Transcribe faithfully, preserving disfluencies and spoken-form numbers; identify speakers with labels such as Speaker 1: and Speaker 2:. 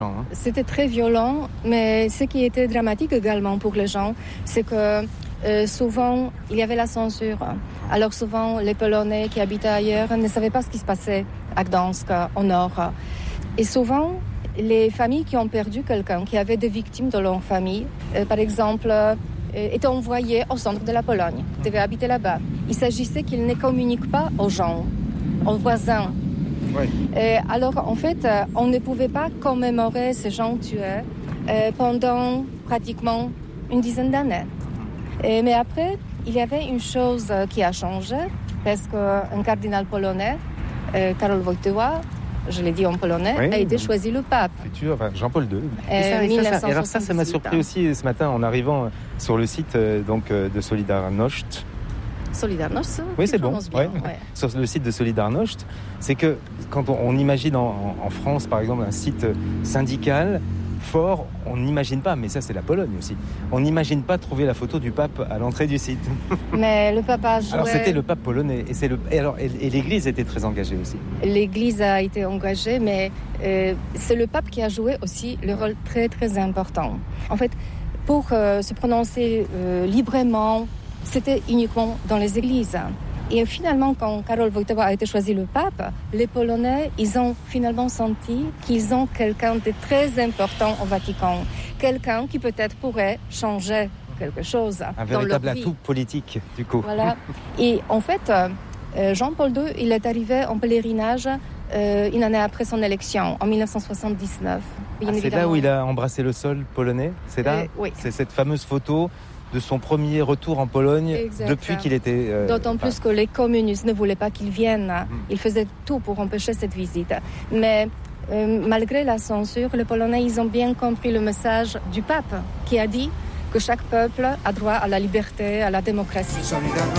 Speaker 1: C'était très violent, mais ce qui était dramatique également pour les gens, c'est que euh, souvent, il y avait la censure. Alors souvent, les Polonais qui habitaient ailleurs ne savaient pas ce qui se passait à Gdansk, au nord. Et souvent, les familles qui ont perdu quelqu'un, qui avaient des victimes de leur famille, euh, par exemple, euh, étaient envoyées au centre de la Pologne, devaient habiter là-bas. Il s'agissait qu'ils ne communiquent pas aux gens, aux voisins.
Speaker 2: Oui.
Speaker 1: Euh, alors, en fait, euh, on ne pouvait pas commémorer ces gens tués euh, pendant pratiquement une dizaine d'années. Et, mais après, il y avait une chose qui a changé, parce qu'un cardinal polonais, euh, Karol Wojtyła, je l'ai dit en polonais, oui, a été choisi le pape.
Speaker 2: Futur, enfin, Jean-Paul deux.
Speaker 1: Euh,
Speaker 2: et ça, et ça, ça, alors ça, ça m'a surpris aussi ce matin en arrivant sur le site euh, donc, de Solidarność.
Speaker 1: Solidarność,
Speaker 2: oui, c'est bon.
Speaker 1: Bien,
Speaker 2: ouais.
Speaker 1: Ouais.
Speaker 2: Sur le site de Solidarność, c'est que quand on, on imagine en, en France, par exemple, un site syndical fort, on n'imagine pas, mais ça c'est la Pologne aussi, on n'imagine pas trouver la photo du pape à l'entrée du site.
Speaker 1: Mais le pape a joué...
Speaker 2: Alors c'était le pape polonais, et, c'est le... et, alors, et, et l'Église était très engagée aussi.
Speaker 1: L'Église a été engagée, mais euh, c'est le pape qui a joué aussi le rôle très très important. En fait, pour euh, se prononcer euh, librement, c'était uniquement dans les églises. Et finalement, quand Karol Wojtyła a été choisi le pape, les Polonais, ils ont finalement senti qu'ils ont quelqu'un de très important au Vatican. Quelqu'un qui peut-être pourrait changer quelque chose
Speaker 2: un
Speaker 1: dans leur vie.
Speaker 2: Un véritable atout politique, du coup.
Speaker 1: Voilà. Et en fait, euh, Jean-Paul deux, il est arrivé en pèlerinage euh, une année après son élection, en dix-neuf cent soixante-dix-neuf.
Speaker 2: Ah, c'est là où il a embrassé le sol polonais? C'est là
Speaker 1: euh, Oui.
Speaker 2: C'est cette fameuse photo de son premier retour en Pologne
Speaker 1: exact.
Speaker 2: Depuis qu'il était... Euh,
Speaker 1: D'autant plus
Speaker 2: enfin...
Speaker 1: que les communistes ne voulaient pas qu'il vienne. Mmh. Ils faisaient tout pour empêcher cette visite. Mais euh, malgré la censure, les Polonais, ils ont bien compris le message du pape qui a dit que chaque peuple a droit à la liberté, à la démocratie.